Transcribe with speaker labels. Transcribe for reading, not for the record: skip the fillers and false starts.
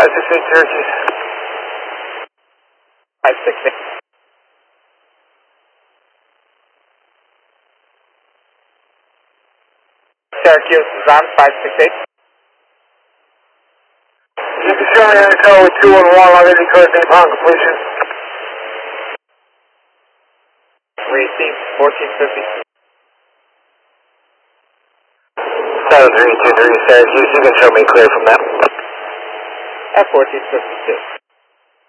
Speaker 1: 568 Syracuse.
Speaker 2: 568. Syracuse is on 568.
Speaker 1: You can show me on the tower with 211, I'll get the correct name upon completion.
Speaker 2: Receive 1450.
Speaker 1: 7323 Syracuse, you can show me clear from that.
Speaker 2: At 1452.